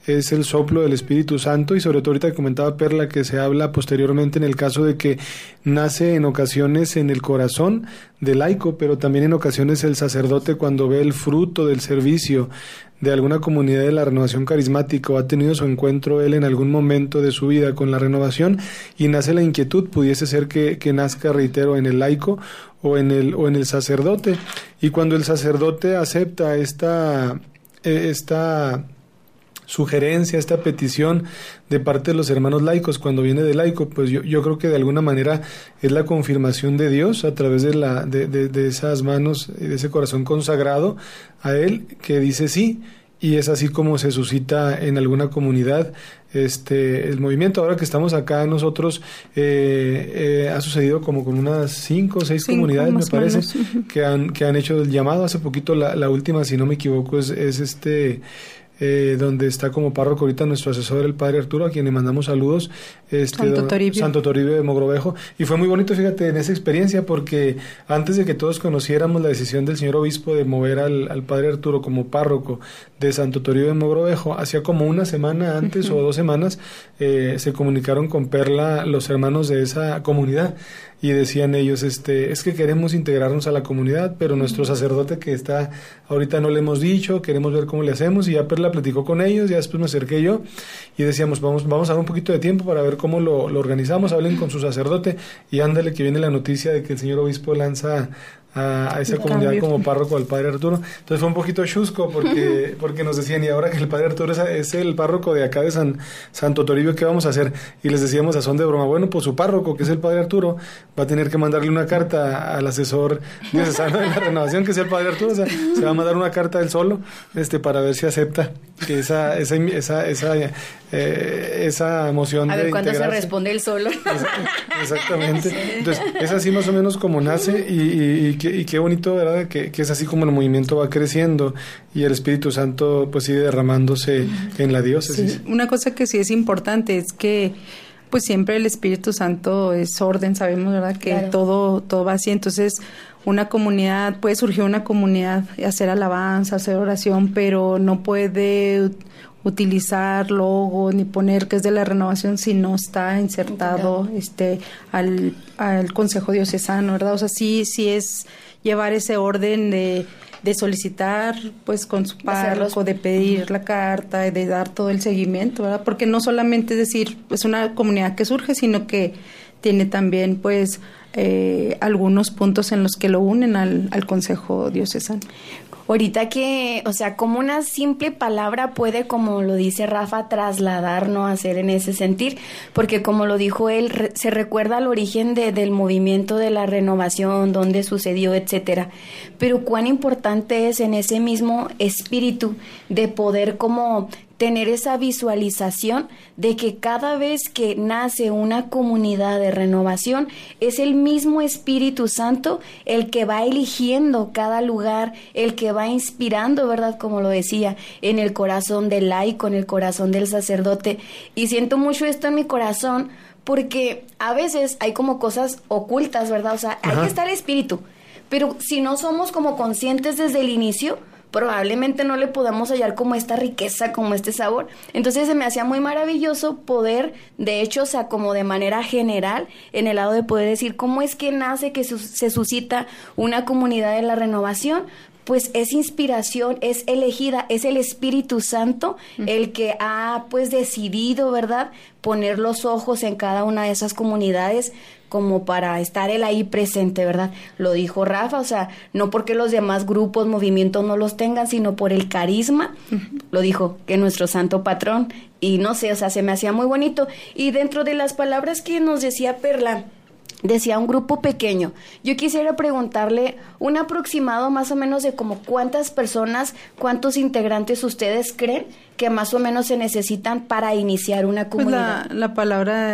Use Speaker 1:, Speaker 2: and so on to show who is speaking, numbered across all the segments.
Speaker 1: es el soplo del Espíritu Santo, y sobre todo ahorita que comentaba Perla que se habla posteriormente en el caso de que nace en ocasiones en el corazón del laico, pero también en ocasiones el sacerdote cuando ve el fruto del servicio de alguna comunidad de la renovación carismática o ha tenido su encuentro él en algún momento de su vida con la renovación y nace la inquietud, pudiese ser que nazca, reitero, en el laico o en el sacerdote, y cuando el sacerdote acepta esta sugerencia, esta petición de parte de los hermanos laicos, cuando viene del laico, pues yo creo que de alguna manera es la confirmación de Dios a través de esas manos y de ese corazón consagrado a Él, que dice sí, y es así como se suscita en alguna comunidad el movimiento. Ahora que estamos acá nosotros, ha sucedido como con unas 5 o 6 comunidades, me parece, que han hecho el llamado. Hace poquito la última, si no me equivoco, es donde está como párroco ahorita nuestro asesor, el padre Arturo, a quien le mandamos saludos, Santo Toribio de Mogrovejo, y fue muy bonito, fíjate, en esa experiencia, porque antes de que todos conociéramos la decisión del señor obispo de mover al padre Arturo como párroco de Santo Toribio de Mogrovejo, hacía como una semana antes o 2 semanas, se comunicaron con Perla los hermanos de esa comunidad, y decían ellos, es que queremos integrarnos a la comunidad, pero nuestro sacerdote que está ahorita no le hemos dicho, queremos ver cómo le hacemos, y ya Perla platicó con ellos, ya después me acerqué yo, y decíamos, vamos a dar un poquito de tiempo para ver cómo lo organizamos, hablen con su sacerdote, y ándale que viene la noticia de que el señor obispo lanza a esa comunidad como párroco al padre Arturo. Entonces fue un poquito chusco porque nos decían, y ahora que el padre Arturo es el párroco de acá de Santo Toribio, ¿qué vamos a hacer? Y les decíamos a son de broma, bueno, pues su párroco, que es el padre Arturo, va a tener que mandarle una carta al asesor diocesano de la renovación, que es el padre Arturo, o sea, se va a mandar una carta él solo, para ver si acepta que esa moción
Speaker 2: a
Speaker 1: de
Speaker 2: ver cuándo se
Speaker 1: integrarse.
Speaker 2: responde él solo.
Speaker 1: Exactamente. Entonces es así más o menos como nace, y qué bonito, ¿verdad? Que es así como el movimiento va creciendo y el Espíritu Santo pues sigue derramándose en la diócesis.
Speaker 3: Sí. Una cosa que sí es importante es que pues siempre el Espíritu Santo es orden, sabemos, ¿verdad? Que claro, todo va así. Entonces una comunidad, puede surgir una comunidad, hacer alabanza, hacer oración, pero no puede utilizar logo ni poner que es de la renovación si no está insertado al Consejo Diocesano, ¿verdad? O sea, sí es llevar ese orden de solicitar pues con su párroco, de pedir la carta, de dar todo el seguimiento, ¿verdad? Porque no solamente es decir, es una comunidad que surge, sino que tiene también pues algunos puntos en los que lo unen al Consejo Diocesano.
Speaker 2: Ahorita que, o sea, como una simple palabra puede, como lo dice Rafa, trasladarnos a hacer en ese sentir, porque como lo dijo él, se recuerda al origen del movimiento de la renovación, dónde sucedió, etcétera. Pero cuán importante es en ese mismo espíritu de poder como tener esa visualización de que cada vez que nace una comunidad de renovación es el mismo Espíritu Santo el que va eligiendo cada lugar, el que va inspirando, ¿verdad? Como lo decía, en el corazón del laico, en el corazón del sacerdote. Y siento mucho esto en mi corazón porque a veces hay como cosas ocultas, ¿verdad? O sea, ahí está el Espíritu, pero si no somos como conscientes desde el inicio, probablemente no le podamos hallar como esta riqueza, como este sabor. Entonces se me hacía muy maravilloso poder, de hecho, o sea, como de manera general, en el lado de poder decir cómo es que nace, que se suscita una comunidad de la renovación. Pues es inspiración, es elegida, es el Espíritu Santo el que ha pues decidido, ¿verdad?, poner los ojos en cada una de esas comunidades como para estar él ahí presente, ¿verdad? Lo dijo Rafa, o sea, no porque los demás grupos, movimientos no los tengan, sino por el carisma, lo dijo, que nuestro santo patrón, y no sé, o sea, se me hacía muy bonito. Y dentro de las palabras que nos decía Perla, decía un grupo pequeño. Yo quisiera preguntarle un aproximado más o menos de como cuántas personas, cuántos integrantes ustedes creen que más o menos se necesitan para iniciar una comunidad.
Speaker 3: Pues la palabra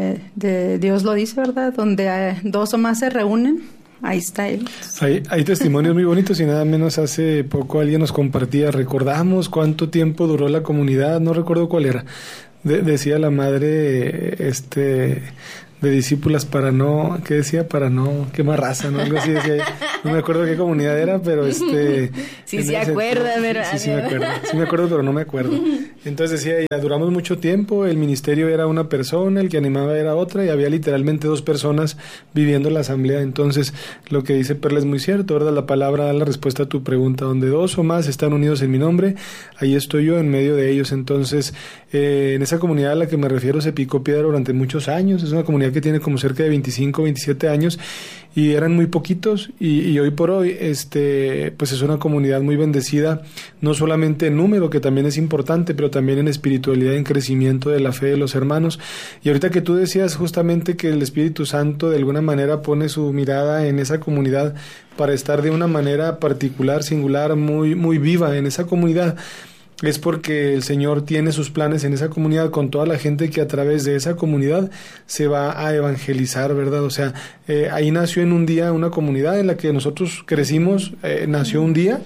Speaker 3: de Dios lo dice, ¿verdad? Donde 2 o más se reúnen, ahí está Él.
Speaker 1: Hay testimonios muy bonitos y nada menos hace poco alguien nos compartía, recordamos cuánto tiempo duró la comunidad, no recuerdo cuál era. Decía la madre, de discípulas para no, ¿qué decía? Para no quemar raza, ¿no? Algo así decía ella. No me acuerdo qué comunidad era, pero
Speaker 2: Sí, se acuerda, ¿verdad?
Speaker 1: Sí, me acuerdo. Sí me acuerdo, pero no me acuerdo. Entonces decía ella, duramos mucho tiempo, el ministerio era una persona, el que animaba era otra, y había literalmente 2 personas viviendo la asamblea. Entonces, lo que dice Perla es muy cierto, ¿verdad? La palabra da la respuesta a tu pregunta. Donde 2 o más están unidos en mi nombre, ahí estoy yo en medio de ellos. Entonces, en esa comunidad a la que me refiero se picó piedra durante muchos años. Es una comunidad que tiene como cerca de 25, 27 años, y eran muy poquitos, y hoy por hoy pues es una comunidad muy bendecida, no solamente en número, que también es importante, pero también en espiritualidad, en crecimiento de la fe de los hermanos. Y ahorita que tú decías justamente que el Espíritu Santo de alguna manera pone su mirada en esa comunidad para estar de una manera particular, singular, muy, muy viva en esa comunidad, es porque el Señor tiene sus planes en esa comunidad con toda la gente que a través de esa comunidad se va a evangelizar, ¿verdad? O sea, ahí nació en un día una comunidad en la que nosotros crecimos, nació un día,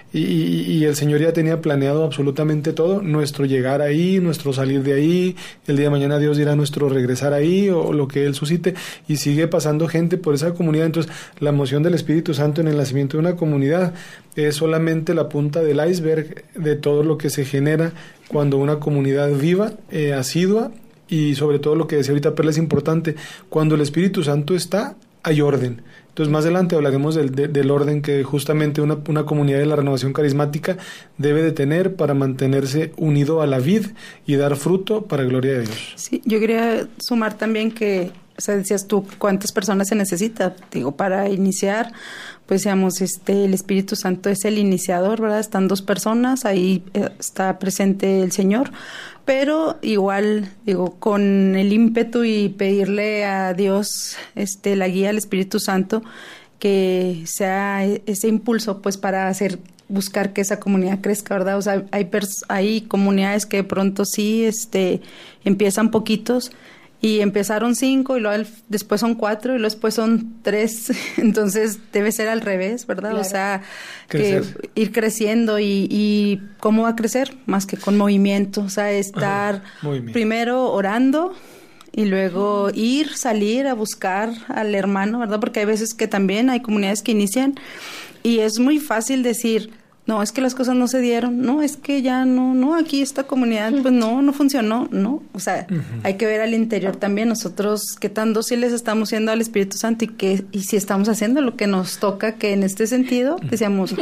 Speaker 1: y el Señor ya tenía planeado absolutamente todo, nuestro llegar ahí, nuestro salir de ahí, el día de mañana Dios dirá nuestro regresar ahí, o lo que Él suscite, y sigue pasando gente por esa comunidad. Entonces, la moción del Espíritu Santo en el nacimiento de una comunidad es solamente la punta del iceberg de todo lo que se genera cuando una comunidad viva, asidua, y sobre todo lo que decía ahorita Perla es importante, cuando el Espíritu Santo está, hay orden. Entonces, más adelante hablaremos del orden que justamente una comunidad de la renovación carismática debe de tener para mantenerse unido a la vid y dar fruto para gloria de Dios.
Speaker 3: Sí, yo quería sumar también que, o sea, decías tú, ¿cuántas personas se necesita? Digo, para iniciar, pues digamos, el Espíritu Santo es el iniciador, ¿verdad? Están 2 personas, ahí está presente el Señor, pero igual, digo, con el ímpetu y pedirle a Dios la guía al Espíritu Santo, que sea ese impulso, pues, para buscar que esa comunidad crezca, ¿verdad? O sea, hay comunidades que de pronto sí empiezan poquitos, y empezaron 5 y luego después son 4 y luego después son 3, entonces debe ser al revés, ¿verdad? Claro. O sea, que ir creciendo, y ¿cómo va a crecer? Más que con movimiento, o sea, estar primero orando y luego salir a buscar al hermano, ¿verdad? Porque hay veces que también hay comunidades que inician y es muy fácil decir, no, es que las cosas no se dieron, no, es que ya no, aquí esta comunidad, pues no funcionó, no, o sea, hay que ver al interior también nosotros qué tan dóciles estamos siendo al Espíritu Santo, y si estamos haciendo lo que nos toca, que en este sentido, decíamos,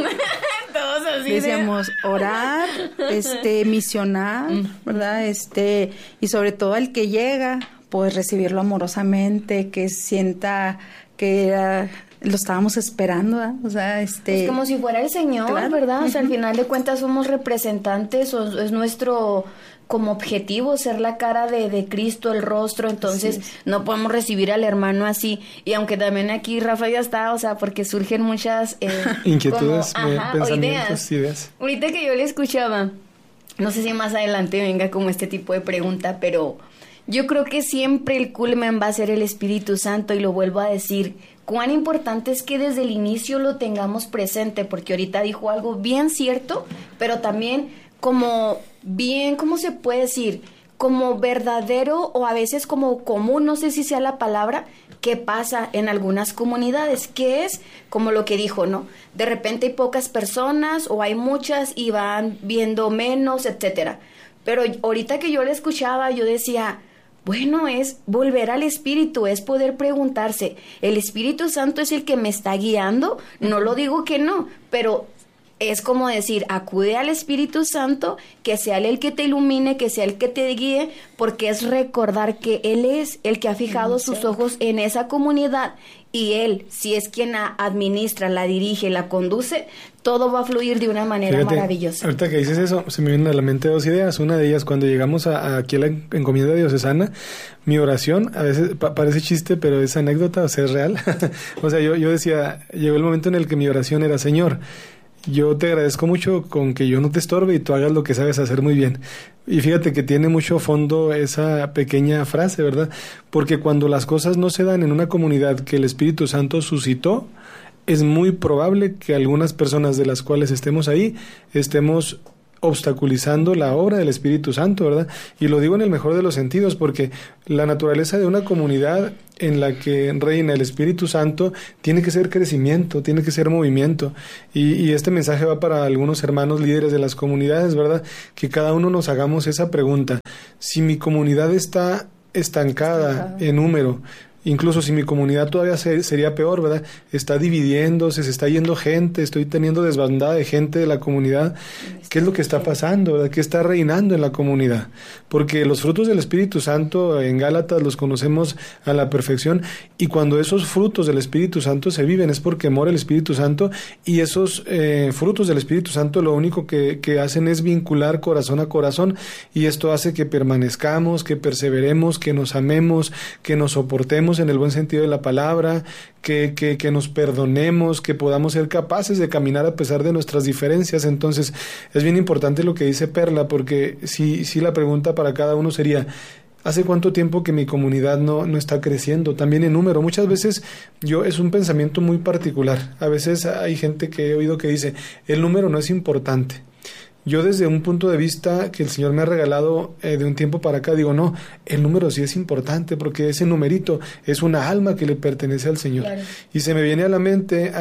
Speaker 3: orar, misionar, ¿verdad? Y sobre todo al que llega, pues recibirlo amorosamente, que sienta que lo estábamos esperando, ¿verdad? O sea,
Speaker 2: Es como si fuera el Señor, claro, ¿verdad? O sea, al final de cuentas somos representantes, o es nuestro como objetivo ser la cara de Cristo, el rostro, entonces sí, no podemos recibir al hermano así. Y aunque también aquí Rafa ya está, o sea, porque surgen muchas
Speaker 1: inquietudes, pensamientos, ideas.
Speaker 2: Ahorita que yo le escuchaba, no sé si más adelante venga como este tipo de pregunta, pero yo creo que siempre el culmen va a ser el Espíritu Santo, y lo vuelvo a decir, cuán importante es que desde el inicio lo tengamos presente, porque ahorita dijo algo bien cierto, pero también como bien, ¿cómo se puede decir? Como verdadero, o a veces como común, no sé si sea la palabra, que pasa en algunas comunidades, que es como lo que dijo, ¿no? De repente hay pocas personas o hay muchas y van viendo menos, etcétera. Pero ahorita que yo le escuchaba, yo decía, bueno, es volver al Espíritu, es poder preguntarse, ¿el Espíritu Santo es el que me está guiando? No lo digo que no, pero es como decir, acude al Espíritu Santo, que sea Él el que te ilumine, que sea el que te guíe, porque es recordar que Él es el que ha fijado sus ojos en esa comunidad, y Él, si es quien la administra, la dirige, la conduce, todo va a fluir de una manera maravillosa.
Speaker 1: Ahorita que dices eso, se me vienen a la mente 2 ideas. Una de ellas, cuando llegamos aquí a la encomienda diocesana, mi oración, a veces parece chiste, pero es anécdota, o sea, es real. O sea, yo decía, llegó el momento en el que mi oración era, Señor, yo te agradezco mucho con que yo no te estorbe y tú hagas lo que sabes hacer muy bien. Y fíjate que tiene mucho fondo esa pequeña frase, ¿verdad? Porque cuando las cosas no se dan en una comunidad que el Espíritu Santo suscitó, es muy probable que algunas personas de las cuales estemos ahí estemos obstaculizando la obra del Espíritu Santo, ¿verdad? Y lo digo en el mejor de los sentidos, porque la naturaleza de una comunidad en la que reina el Espíritu Santo tiene que ser crecimiento, tiene que ser movimiento. Y este mensaje va para algunos hermanos líderes de las comunidades, ¿verdad? Que cada uno nos hagamos esa pregunta. Si mi comunidad está estancada en número, incluso si mi comunidad todavía sería peor, ¿verdad? Está dividiéndose, se está yendo gente, estoy teniendo desbandada de gente de la comunidad. ¿Qué es lo que está pasando, verdad? ¿Qué está reinando en la comunidad? Porque los frutos del Espíritu Santo en Gálatas los conocemos a la perfección, y cuando esos frutos del Espíritu Santo se viven es porque mora el Espíritu Santo, y esos frutos del Espíritu Santo lo único que hacen es vincular corazón a corazón, y esto hace que permanezcamos, que perseveremos, que nos amemos, que nos soportemos en el buen sentido de la palabra, que nos perdonemos, que podamos ser capaces de caminar a pesar de nuestras diferencias. Entonces es bien importante lo que dice Perla, porque sí la pregunta para cada uno sería: ¿hace cuánto tiempo que mi comunidad no está creciendo? También en número. Muchas veces es un pensamiento muy particular. A veces hay gente que he oído que dice, el número no es importante. Yo desde un punto de vista que el Señor me ha regalado de un tiempo para acá, digo, no, el número sí es importante, porque ese numerito es una alma que le pertenece al Señor. Claro. Y se me viene a la mente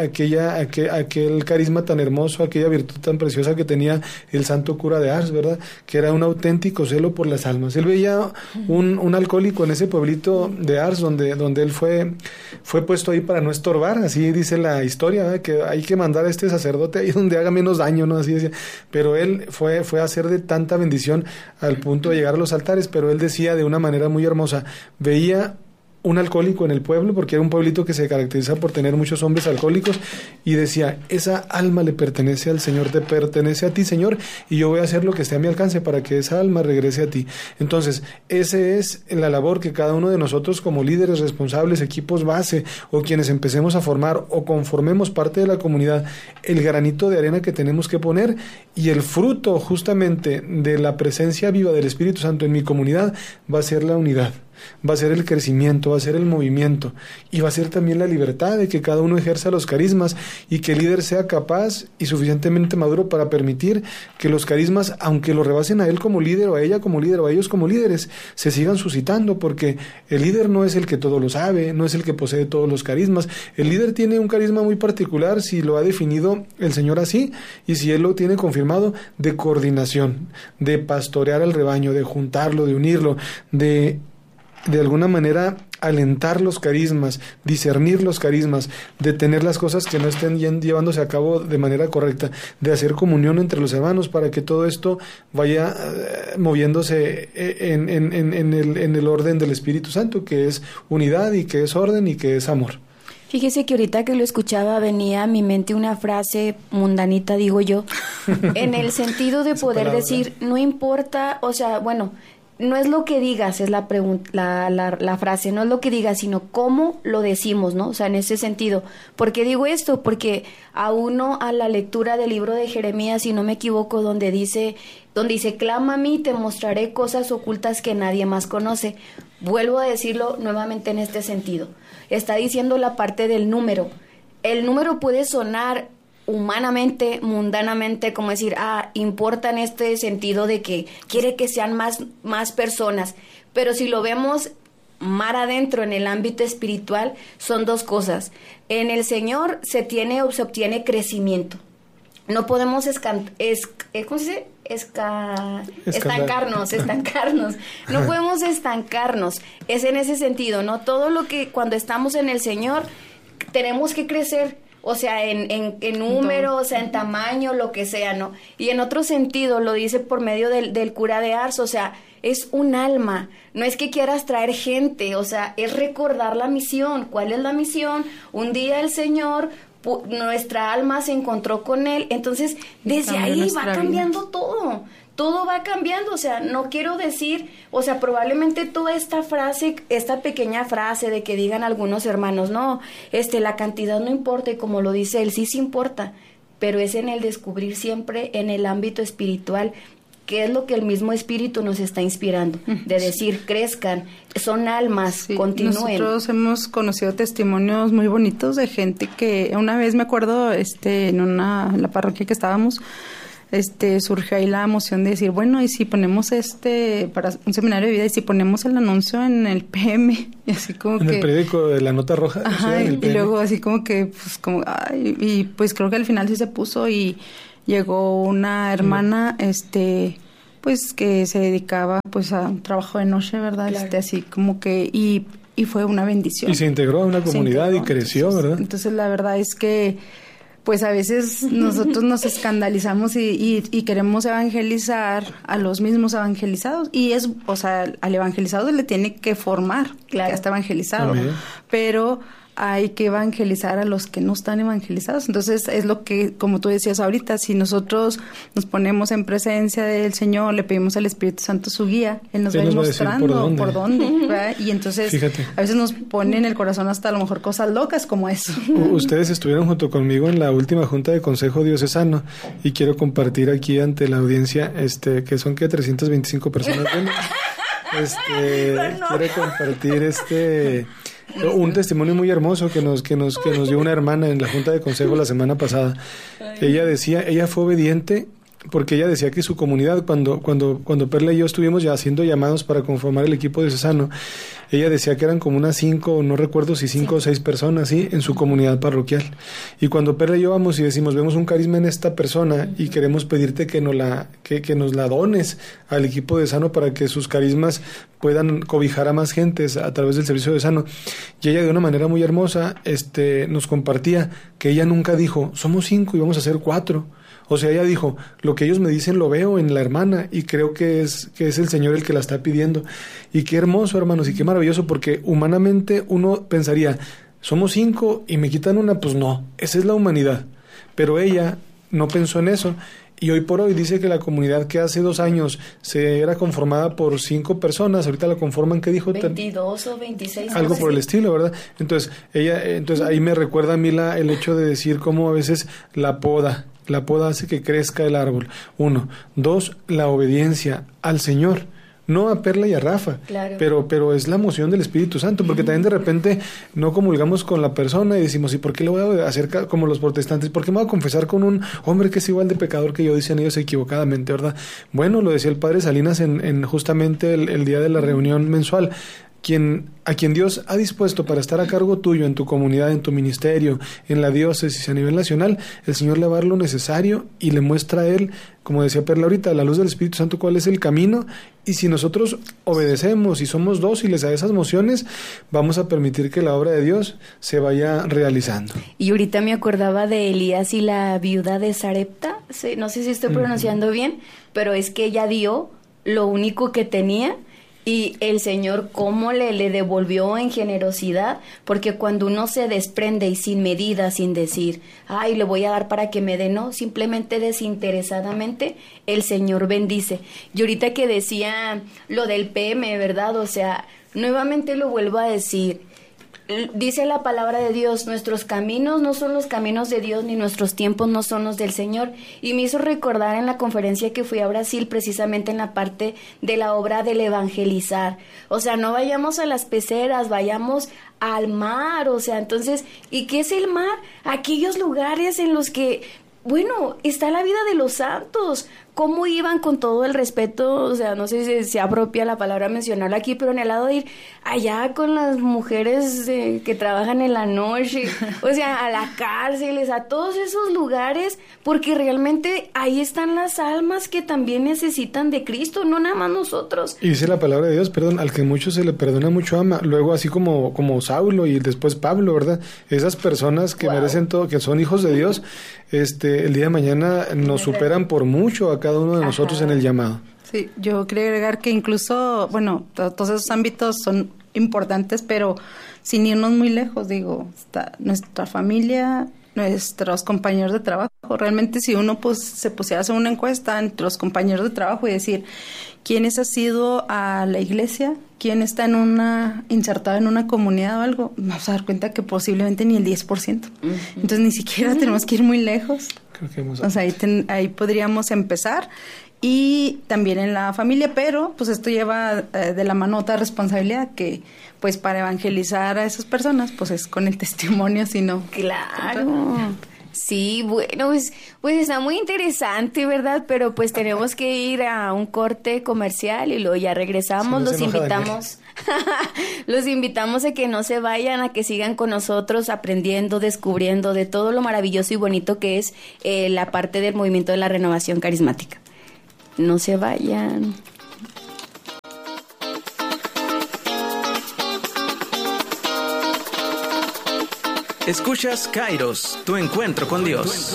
Speaker 1: aquel carisma tan hermoso, aquella virtud tan preciosa que tenía el santo cura de Ars, ¿verdad? Que era un auténtico celo por las almas. Él veía un alcohólico en ese pueblito de Ars, donde él fue puesto ahí para no estorbar, así dice la historia, ¿verdad? Que hay que mandar a este sacerdote ahí donde haga menos daño, ¿no? Así decía. Pero él fue a hacer de tanta bendición al punto de llegar a los altares, pero él decía de una manera muy hermosa, veía un alcohólico en el pueblo, porque era un pueblito que se caracteriza por tener muchos hombres alcohólicos, y decía, esa alma le pertenece al Señor, te pertenece a ti, Señor, y yo voy a hacer lo que esté a mi alcance para que esa alma regrese a ti. Entonces, esa es la labor que cada uno de nosotros como líderes responsables, equipos base, o quienes empecemos a formar o conformemos parte de la comunidad, el granito de arena que tenemos que poner, y el fruto justamente de la presencia viva del Espíritu Santo en mi comunidad va a ser la unidad. Va a ser el crecimiento, va a ser el movimiento, y va a ser también la libertad de que cada uno ejerza los carismas, y que el líder sea capaz y suficientemente maduro para permitir que los carismas, aunque lo rebasen a él como líder, o a ella como líder, o a ellos como líderes, se sigan suscitando, porque el líder no es el que todo lo sabe, no es el que posee todos los carismas. El líder tiene un carisma muy particular, si lo ha definido el Señor así, y si él lo tiene confirmado, de coordinación, de pastorear al rebaño, de juntarlo, de unirlo, de alguna manera alentar los carismas, discernir los carismas, de tener las cosas que no estén llevándose a cabo de manera correcta, de hacer comunión entre los hermanos para que todo esto vaya moviéndose en el orden del Espíritu Santo, que es unidad y que es orden y que es amor.
Speaker 2: Fíjese que ahorita que lo escuchaba venía a mi mente una frase mundanita, digo yo, en el sentido de poder decir, no importa, o sea, bueno, no es lo que digas, es la frase, no es lo que digas, sino cómo lo decimos, ¿no? O sea, en ese sentido. ¿Por qué digo esto? Porque a la lectura del libro de Jeremías, si no me equivoco, donde dice, clama a mí, te mostraré cosas ocultas que nadie más conoce. Vuelvo a decirlo nuevamente en este sentido. Está diciendo la parte del número. El número puede sonar humanamente, mundanamente, como decir, importa en este sentido de que quiere que sean más personas, pero si lo vemos mar adentro en el ámbito espiritual, son dos cosas. En el Señor se obtiene crecimiento. No podemos estancarnos. No podemos estancarnos. Es en ese sentido, ¿no? Todo lo que cuando estamos en el Señor tenemos que crecer. O sea, en número, o sea, en tamaño, lo que sea, ¿no? Y en otro sentido, lo dice por medio del cura de Ars, o sea, es un alma. No es que quieras traer gente, o sea, es recordar la misión. ¿Cuál es la misión? Un día el Señor, nuestra alma se encontró con Él. Entonces, desde ahí va cambiando todo. Todo va cambiando, o sea, no quiero decir, o sea, probablemente toda esta pequeña frase de que digan algunos hermanos, no, la cantidad no importa, y como lo dice él, sí importa, pero es en el descubrir siempre en el ámbito espiritual qué es lo que el mismo Espíritu nos está inspirando, de decir, crezcan, son almas, continúen.
Speaker 3: Nosotros hemos conocido testimonios muy bonitos de gente que, una vez me acuerdo, en la parroquia que estábamos, surgió ahí la emoción de decir, bueno, y si ponemos para un seminario de vida, y si ponemos el anuncio en el PM, y así como
Speaker 1: en el periódico de la Nota Roja.
Speaker 3: Ajá, y luego así como que, pues como, ay, y pues creo que al final sí se puso, y llegó una hermana, pues que se dedicaba pues a un trabajo de noche, ¿verdad? Claro. Así como que, y fue una bendición.
Speaker 1: Y se integró a una comunidad y creció,
Speaker 3: entonces,
Speaker 1: ¿verdad?
Speaker 3: Entonces la verdad es que pues a veces nosotros nos escandalizamos y queremos evangelizar a los mismos evangelizados, y o sea, al evangelizado le tiene que formar, claro, que ya está evangelizado, amén, pero hay que evangelizar a los que no están evangelizados. Entonces es lo que, como tú decías ahorita, si nosotros nos ponemos en presencia del Señor, le pedimos al Espíritu Santo su guía, Él nos va a ir mostrando por dónde, ¿verdad? Y entonces fíjate, a veces nos pone en el corazón hasta a lo mejor cosas locas como eso.
Speaker 1: Ustedes estuvieron junto conmigo en la última Junta de Consejo Diocesano, y quiero compartir aquí ante la audiencia, que son 325 personas. Quiero compartir un testimonio muy hermoso que nos dio una hermana en la Junta de Consejo la semana pasada. Ella fue obediente, porque ella decía que su comunidad, cuando Perla y yo estuvimos ya haciendo llamados para conformar el equipo diocesano, ella decía que eran como unas 5, no recuerdo si 5 o 6 personas, ¿sí?, en su comunidad parroquial. Y cuando Perla y yo vamos y decimos, vemos un carisma en esta persona y queremos pedirte que nos la dones al equipo diocesano para que sus carismas puedan cobijar a más gentes a través del servicio diocesano. Y ella de una manera muy hermosa nos compartía que ella nunca dijo, somos 5 y vamos a ser 4. O sea, ella dijo, lo que ellos me dicen lo veo en la hermana, y creo que es el Señor el que la está pidiendo. Y qué hermoso, hermanos, y qué maravilloso, porque humanamente uno pensaría, somos 5 y me quitan una, pues no, esa es la humanidad. Pero ella no pensó en eso, y hoy por hoy dice que la comunidad que hace 2 años se era conformada por 5 personas, ahorita la conforman, ¿qué dijo?
Speaker 2: 22 o 26.
Speaker 1: Algo por el estilo, ¿verdad? Entonces ahí me recuerda a mí el hecho de decir cómo a veces la poda hace que crezca el árbol. 1, 2, la obediencia al Señor, no a Perla y a Rafa, claro, pero es la moción del Espíritu Santo, porque también de repente no comulgamos con la persona y decimos, ¿y por qué lo voy a hacer como los protestantes? ¿Por qué me voy a confesar con un hombre que es igual de pecador que yo? Dicen ellos equivocadamente, ¿verdad? Bueno, lo decía el Padre Salinas en justamente el día de la reunión mensual. A quien Dios ha dispuesto para estar a cargo tuyo en tu comunidad, en tu ministerio, en la diócesis, a nivel nacional, el Señor le va a dar lo necesario y le muestra a Él, como decía Perla ahorita, a la luz del Espíritu Santo, cuál es el camino, y si nosotros obedecemos y somos dóciles a esas mociones, vamos a permitir que la obra de Dios se vaya realizando.
Speaker 2: Y ahorita me acordaba de Elías y la viuda de Sarepta, no sé si estoy pronunciando bien, pero es que ella dio lo único que tenía, y el Señor cómo le devolvió en generosidad, porque cuando uno se desprende y sin medida, sin decir, ay, le voy a dar para que me dé, no, simplemente desinteresadamente, el Señor bendice. Y ahorita que decía lo del PM, ¿verdad? O sea, nuevamente lo vuelvo a decir, dice la palabra de Dios, nuestros caminos no son los caminos de Dios, ni nuestros tiempos no son los del Señor. Y me hizo recordar en la conferencia que fui a Brasil, precisamente en la parte de la obra del evangelizar. O sea, no vayamos a las peceras, vayamos al mar. O sea, entonces, ¿y qué es el mar? Aquellos lugares en los que, bueno, está la vida de los santos. ¿Cómo iban con todo el respeto? O sea, no sé si se apropia la palabra mencionarla aquí, pero en el lado de ir allá con las mujeres que trabajan en la noche, o sea, a la cárcel, a todos esos lugares, porque realmente ahí están las almas que también necesitan de Cristo, no nada más nosotros.
Speaker 1: Y dice la palabra de Dios, al que mucho se le perdona, mucho ama. Luego, así como Saulo y después Pablo, ¿verdad? Esas personas que merecen todo, que son hijos de Dios, el día de mañana nos superan por mucho a cada uno de nosotros en el llamado.
Speaker 3: Sí, yo quería agregar que incluso, bueno, todos esos ámbitos son importantes, pero sin irnos muy lejos, digo, está nuestra familia, nuestros compañeros de trabajo. Realmente si uno se pusiera a hacer una encuesta entre los compañeros de trabajo y decir quiénes ha sido a la iglesia, quién está insertado en una comunidad o algo, vamos a dar cuenta que posiblemente ni el 10%. Uh-huh. Entonces ni siquiera tenemos que ir muy lejos. O sea, ahí podríamos empezar. Y también en la familia, pero pues esto lleva de la mano otra responsabilidad que pues para evangelizar a esas personas pues es con el testimonio, sino
Speaker 2: claro. Sí, bueno, pues está muy interesante, ¿verdad? Pero pues tenemos que ir a un corte comercial y luego ya regresamos. Los invitamos los invitamos a que no se vayan, a que sigan con nosotros aprendiendo, descubriendo de todo lo maravilloso y bonito que es la parte del movimiento de la renovación carismática. No se vayan.
Speaker 4: Escuchas Kairos, tu encuentro con Dios.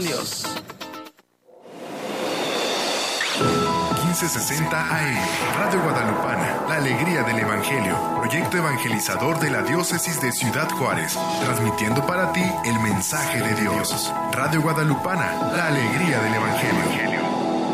Speaker 5: 1560 AM, Radio Guadalupana, la alegría del Evangelio, proyecto evangelizador de la diócesis de Ciudad Juárez, transmitiendo para ti el mensaje de Dios. Radio Guadalupana, la alegría del Evangelio.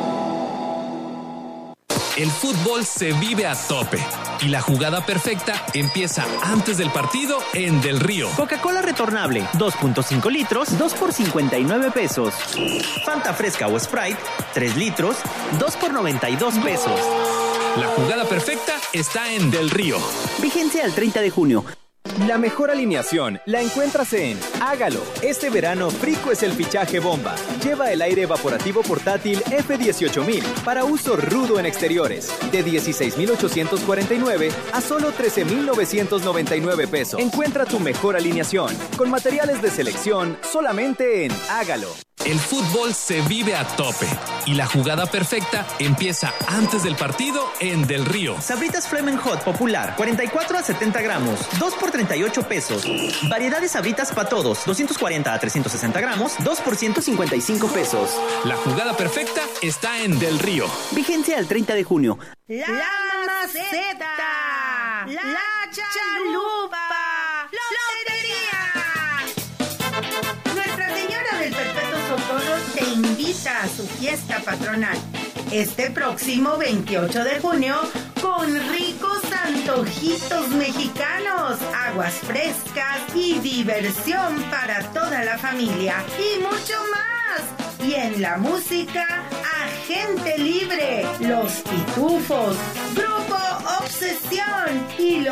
Speaker 6: El fútbol se vive a tope y la jugada perfecta empieza antes del partido en Del Río.
Speaker 7: Coca-Cola retornable, 2.5 litros, 2 por 59 pesos. Fanta fresca o Sprite, 3 litros, 2 por 92 pesos.
Speaker 6: La jugada perfecta está en Del Río.
Speaker 7: Vigencia al 30 de junio.
Speaker 8: La mejor alineación la encuentras en Hágalo. Este verano Frico es el fichaje bomba. Lleva el aire evaporativo portátil F18000 para uso rudo en exteriores, de 16,849 a solo 13,999 pesos. Encuentra tu mejor alineación con materiales de selección solamente en Hágalo.
Speaker 6: El fútbol se vive a tope y la jugada perfecta empieza antes del partido en Del Río.
Speaker 7: Sabritas Flamin' Hot Popular, 44 a 70 gramos, 2 por 38 pesos. Variedad de Sabritas para todos, 240 a 360 gramos, 2 por 155 pesos.
Speaker 6: La jugada perfecta está en Del Río.
Speaker 7: Vigencia al 30 de junio.
Speaker 9: La maceta, la chalupa, lotería. Nuestra Señora del Perpetuo Socorro te invita a su fiesta patronal este próximo 28 de junio con ricos antojitos mexicanos, aguas frescas y diversión para toda la familia y mucho más. Y en la música, Agente Libre, Los Pitufos, Grupo Obsesión y